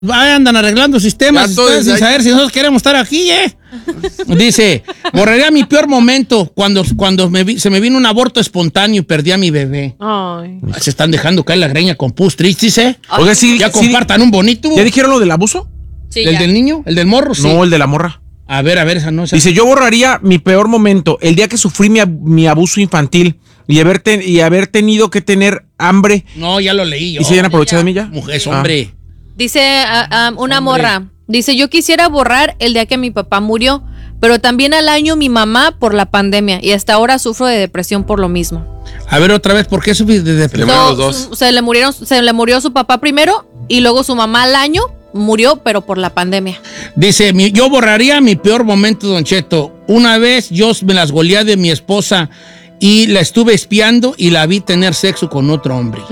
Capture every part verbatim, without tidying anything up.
andan arreglando sistemas ustedes sin saber si nosotros queremos estar aquí, ¿eh? Dice, borraría mi peor momento cuando, cuando me vi, se me vino un aborto espontáneo y perdí a mi bebé. Ay. Se están dejando caer la greña con pus tristes, ¿eh? Oiga, sí, ya sí, compartan un bonito. ¿Ya dijeron lo del abuso? Sí, ¿El ya. del niño? ¿El del morro? Sí. No, el de la morra. A ver, a ver, esa no. Esa. Dice, yo borraría mi peor momento, el día que sufrí mi, mi abuso infantil y haber, ten, y haber tenido que tener hambre. No, ya lo leí yo. ¿Y se han aprovechado de mí ya? Mujer, hombre. Ah. Dice uh, um, una Hombre. morra, dice, yo quisiera borrar el día que mi papá murió, pero también al año mi mamá por la pandemia y hasta ahora sufro de depresión por lo mismo. A ver, otra vez, ¿por qué sufrí de depresión? So, los dos. Su, se, le murieron, se le murió su papá primero y luego su mamá al año murió, pero por la pandemia. Dice, mi, yo borraría mi peor momento, Don Cheto. Una vez yo me las goleé de mi esposa y la estuve espiando y la vi tener sexo con otro hombre.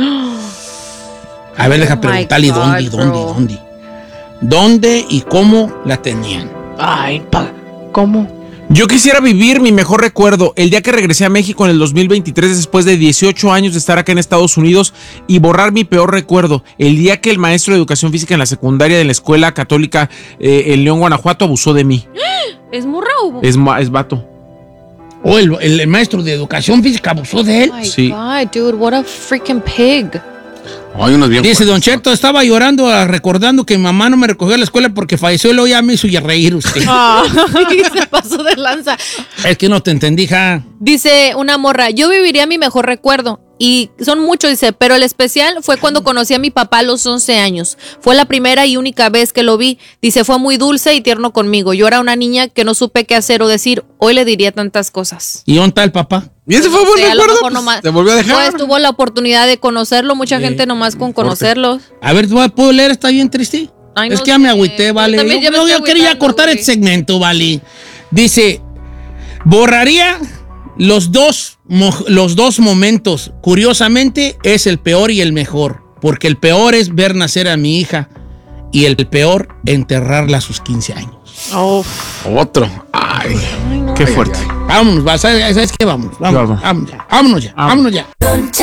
A ver, deja Oh preguntarle my God, dónde, bro. dónde, dónde. ¿Dónde y cómo la tenían? Ay, pa, ¿cómo? Yo quisiera vivir mi mejor recuerdo, el día que regresé a México en el dos mil veintitrés después de dieciocho años de estar acá en Estados Unidos y borrar mi peor recuerdo, el día que el maestro de educación física en la secundaria de la escuela católica eh, en León, Guanajuato abusó de mí. ¿Es morra o...? Es, ma- es vato. ¿O el, el maestro de educación física abusó de él? Oh my Sí. God, dude, what a freaking pig. Hay unos bien Dice, fuertes. Don Cheto, estaba llorando, ah, recordando que mi mamá no me recogió a la escuela porque falleció y luego ya me hizo ya reír usted. Ay, se pasó de lanza. Es que no te entendí, ja. Dice una morra, yo viviría mi mejor recuerdo. Y son muchos, dice, pero el especial fue cuando conocí a mi papá a los once años. Fue la primera y única vez que lo vi. Dice, fue muy dulce y tierno conmigo. Yo era una niña que no supe qué hacer o decir. Hoy le diría tantas cosas. ¿Y dónde está el papá? ¿Y ese fue No buen sé, a lo recuerdo? mejor Pues, nomás- ¿te volvió a dejar? Pues tuvo la oportunidad de conocerlo. Mucha gente nomás con conocerlos. A ver, ¿puedo leer? ¿Está bien triste? Ay, es no que ya me sé. agüité, Yo vale. también Yo, ya me yo- estoy yo quería agüitando, cortar güey. este segmento, vale. Dice, borraría los dos, mo- los dos momentos. Curiosamente, es el peor y el mejor. Porque el peor es ver nacer a mi hija y el peor, enterrarla a sus quince años. Oh, Otro. Ay, Qué fuerte. Vámonos, va, ¿sabes, ¿sabes qué? Vámonos, vámonos, Vamos. vámonos ya, vámonos ya, vámonos ya.